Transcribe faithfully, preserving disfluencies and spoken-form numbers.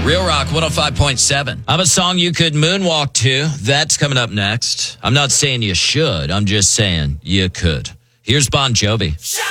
Real Rock one oh five point seven. I have a song you could moonwalk to. That's coming up next. I'm not saying you should. I'm just saying you could. Here's Bon Jovi.